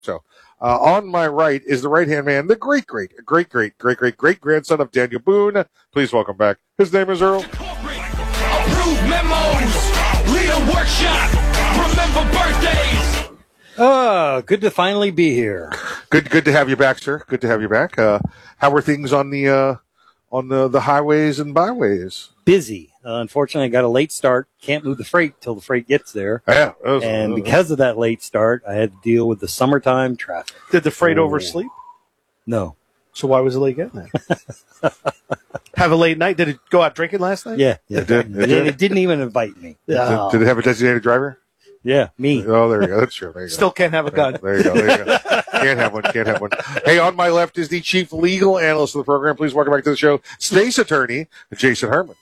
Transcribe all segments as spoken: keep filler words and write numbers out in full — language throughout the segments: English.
So uh, on my right is the right-hand man, the great, great, great, great, great, great, great grandson of Daniel Boone. Please welcome back. His name is Earl. Approved memos, lead a workshop, remember birthdays. Oh, good to finally be here. Good, good to have you back, sir. Good to have you back. Uh, how are things on the uh, on the, the highways and byways? Busy. Uh, unfortunately, I got a late start. Can't move the freight till the freight gets there. Yeah, was, and uh, because of that late start, I had to deal with the summertime traffic. Did the freight Oh. oversleep? No. So why was it late getting there? Have a late night? Did it go out drinking last night? Yeah. yeah. It did. It It, did. it didn't even invite me. Yeah. Did, did it have a designated driver? Yeah, me. Oh, there you go. That's true. There you go. Still can't have a gun. There you go. There you go. Can't have one. Can't have one. Hey, on my left is the chief legal analyst of the program. Please welcome back to the show, State's attorney, Jason Herman.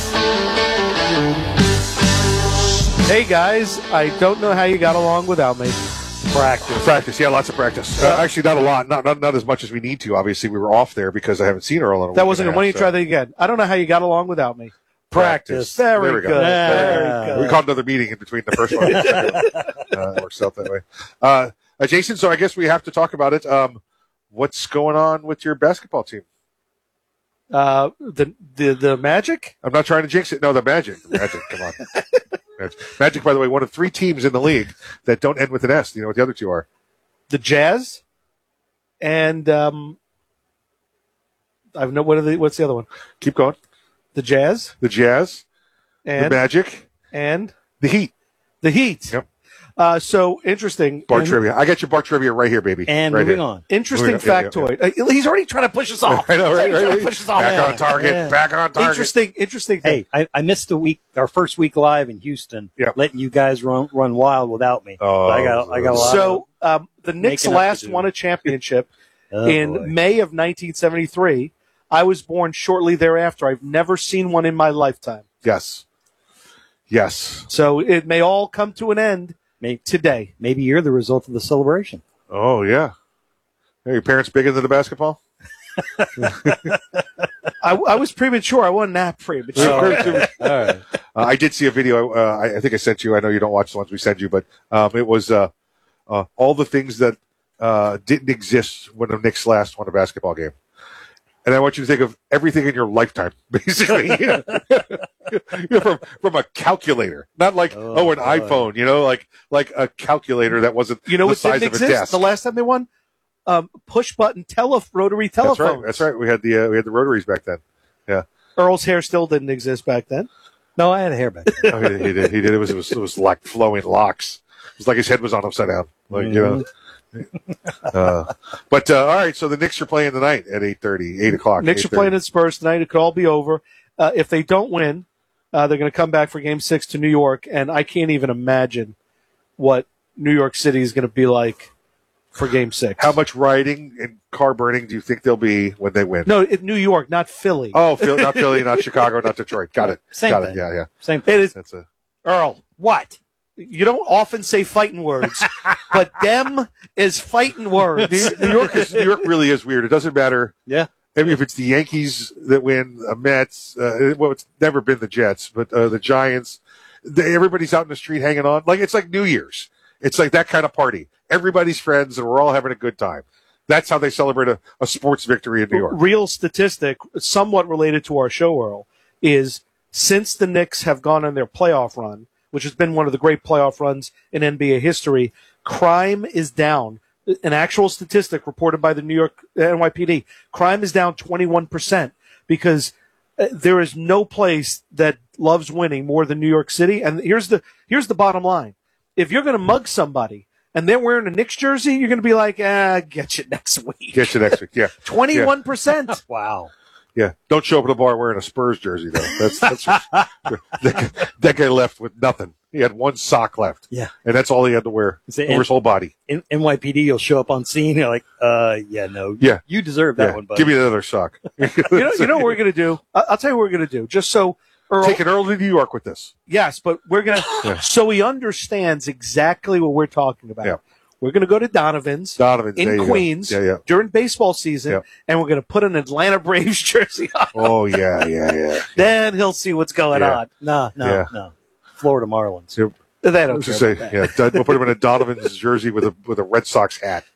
Hey guys, I don't know how you got along without me. Practice. Practice, yeah, lots of practice. Uh, actually, not a lot, not, not not as much as we need to. Obviously, we were off there because I haven't seen Earl in a That week wasn't and good. Why don't you a half, try so. that again? I don't know how you got along without me. Practice. Very There we good. go. Yeah. Very good. We called another meeting in between the first one and the second one. Uh, it works out that way. Uh, uh, Jason, so I guess we have to talk about it. Um, what's going on with your basketball team? Uh, the the the Magic? I'm not trying to jinx it. No, the Magic. Magic, come on. Magic. Magic, by the way, one of three teams in the league that don't end with an S. Do you know what the other two are? The Jazz? And um, I've no. What are the? What's the other one? Keep going. The Jazz The Jazz, and the Magic, and the Heat. the Heat. Yep. Uh, so interesting. Bar And- trivia. I got your bar trivia right here, baby. And right moving here. on. Interesting Moving on. Yeah, factoid. Uh, He's already trying to push us off. I know, right? He's trying right, to push us off. Back Yeah. on target. Yeah. Back on target. Interesting. Interesting thing. Hey, I, I missed the week, our first week live in Houston, Yeah. letting you guys run run wild without me. Oh, I got I got a lot. So um, the Knicks making up to last do. won a championship of, oh, in boy. May of nineteen seventy-three. I was born shortly thereafter. I've never seen one in my lifetime. Yes. Yes. So it may all come to an end Maybe, today. maybe you're the result of the celebration. Oh, yeah. Are your parents big into the basketball? I, I was premature. I wasn't that premature. All right. Uh, I did see a video. Uh, I, I think I sent you. I know you don't watch the ones we send you, but um, it was uh, uh, all the things that uh, didn't exist when the Knicks last won a basketball game. And I want you to think of everything in your lifetime, basically. You know? You know, from from a calculator, not like oh, Oh, an boy. iPhone. You know, like like a calculator that wasn't You know the what size didn't of a exist desk. the last time they won? Um, push button tele rotary That's telephones. right. That's right. We had the uh, we had the rotaries back then. Yeah. Earl's hair still didn't exist back then. No, I had a hair back then. Oh, he, did, he did. He did. It was, it was, it was like flowing locks. It was like his head was on upside down. Like, you know. Uh, but, uh, all right. So the Knicks are playing tonight at eight thirty, eight o'clock. Knicks are playing at Spurs tonight. It could all be over. Uh, if they don't win, uh, they're going to come back for game six to New York. And I can't even imagine what New York City is going to be like for game six. How much rioting and car burning do you think there'll be when they win? No, it, New York, not Philly. Oh, Phil, not Philly, not Chicago, not Detroit. Got it. Same Got thing. it. Yeah, yeah. Same thing. It is, That's a. Earl, what? You don't often say fighting words, but them is fighting words. New York is New York really is weird. It doesn't matter. Yeah. I mean, if it's the Yankees that win, the Mets, uh, well, it's never been the Jets, but uh, the Giants. The, everybody's out in the street hanging on. Like it's like New Year's. It's like that kind of party. Everybody's friends, and we're all having a good time. That's how they celebrate a, a sports victory in New York. Real statistic, somewhat related to our show, Earl, is since the Knicks have gone on their playoff run, which has been one of the great playoff runs in N B A history, crime is down. An actual statistic reported by the New York N Y P D, crime is down twenty-one percent because uh, there is no place that loves winning more than New York City. And here's the here's the bottom line. If you're going to mug somebody and they're wearing a Knicks jersey, you're going to be like, ah, get you next week. Get you next week. Yeah. twenty-one percent. Wow. Yeah. Don't show up at the bar wearing a Spurs jersey, though. That's, that's that, guy, that guy left with nothing. He had one sock left. Yeah. And that's all he had to wear Is it- over his whole body. In, N Y P D, you'll show up on scene. You're like, uh, yeah, no. Yeah. You deserve that Yeah. one, buddy. Give me another sock. You know, you know what we're going to do? I- I'll tell you what we're going to do. Just so Earl, Take an Earl to New York with this. yes, but we're going to, Yeah. so he understands exactly what we're talking about. Yeah. We're going to go to Donovan's, Donovan's there in you go. Queens Yeah, yeah. during baseball season, Yeah. and we're going to put an Atlanta Braves jersey on. Oh, yeah, yeah, yeah. Then he'll see what's going Yeah. on. No, no, Yeah. no. Florida Marlins. So, They I don't was care to say, about that. yeah, Don- we'll put him in a Donovan's jersey with a with a Red Sox hat.